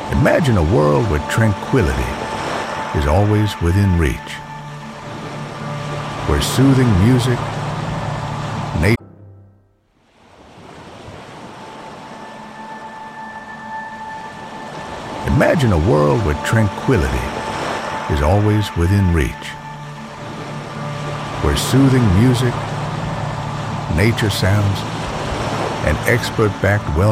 Imagine a world where tranquility is always within reach, where soothing music, nature. Imagine a world where tranquility is always within reach, where soothing music, nature sounds, and expert-backed wellness